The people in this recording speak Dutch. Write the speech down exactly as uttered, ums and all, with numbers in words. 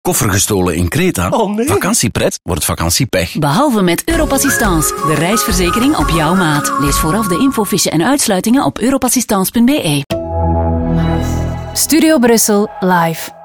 Koffer gestolen in Kreta? Oh nee. Vakantiepret wordt vakantiepech. Behalve met Europassistance, de reisverzekering op jouw maat. Lees vooraf de infofiche en uitsluitingen op europassistance punt be. Studio Brussel live.